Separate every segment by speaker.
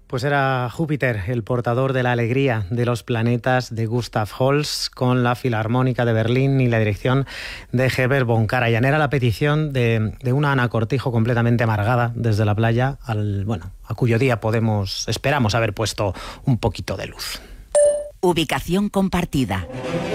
Speaker 1: Pues era Júpiter, el portador de la alegría de los planetas de Gustav Holst, con la Filarmónica de Berlín y la dirección de Herbert von Karajan. Era la petición de una Ana Cortijo completamente amargada desde la playa, a cuyo día esperamos haber puesto un poquito de luz.
Speaker 2: Ubicación compartida.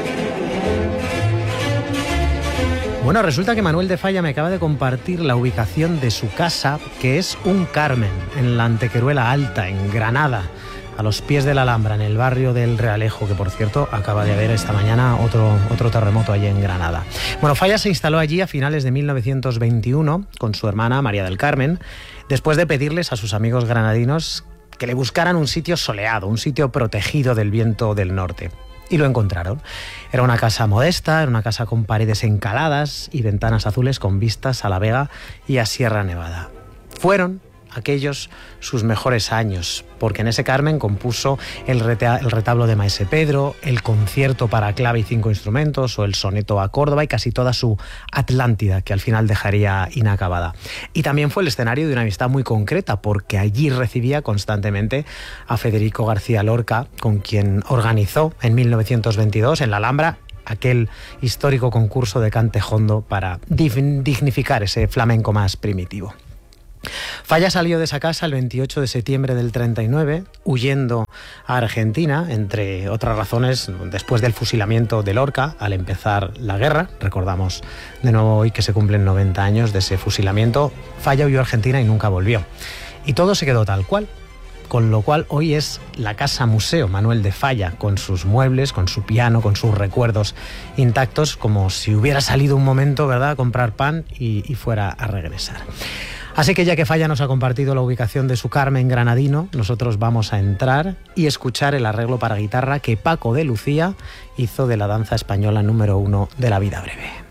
Speaker 1: Bueno, resulta que Manuel de Falla me acaba de compartir la ubicación de su casa, que es un Carmen, en la Antequeruela Alta, en Granada, a los pies de la Alhambra, en el barrio del Realejo, que por cierto acaba de haber esta mañana otro terremoto allí en Granada. Bueno, Falla se instaló allí a finales de 1921 con su hermana María del Carmen, después de pedirles a sus amigos granadinos que le buscaran un sitio soleado, un sitio protegido del viento del norte. Y lo encontraron. Era una casa modesta, era una casa con paredes encaladas y ventanas azules con vistas a La Vega y a Sierra Nevada. Fueron aquellos sus mejores años, porque en ese Carmen compuso el retablo de Maese Pedro, el concierto para clave y 5 instrumentos o el soneto a Córdoba y casi toda su Atlántida, que al final dejaría inacabada. Y también fue el escenario de una amistad muy concreta, porque allí recibía constantemente a Federico García Lorca, con quien organizó en 1922 en la Alhambra aquel histórico concurso de cante jondo para dignificar ese flamenco más primitivo. Falla salió de esa casa el 28 de septiembre del 39, huyendo a Argentina, entre otras razones, después del fusilamiento de Lorca al empezar la guerra. Recordamos de nuevo hoy que se cumplen 90 años de ese fusilamiento. Falla huyó a Argentina y nunca volvió. Y todo se quedó tal cual, con lo cual hoy es la Casa Museo Manuel de Falla, con sus muebles, con su piano, con sus recuerdos intactos, como si hubiera salido un momento, ¿verdad?, a comprar pan y fuera a regresar. Así que ya que Falla nos ha compartido la ubicación de su Carmen granadino, nosotros vamos a entrar y escuchar el arreglo para guitarra que Paco de Lucía hizo de la danza española número 1 de La vida breve.